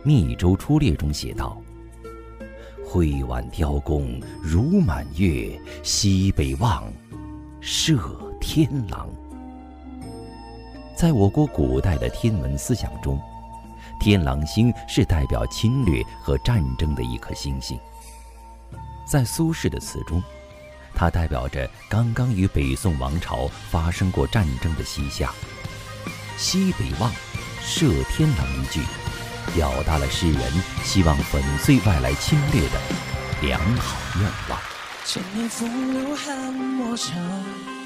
密州出猎》中写道：“挥挽雕弓如满月，西北望，射天狼。”在我国古代的天文思想中，天狼星是代表侵略和战争的一颗星星。在苏轼的词中，它代表着刚刚与北宋王朝发生过战争的西夏。西北望，射天狼一句，表达了诗人希望粉碎外来侵略的良好愿望。 千年风流汉莫测，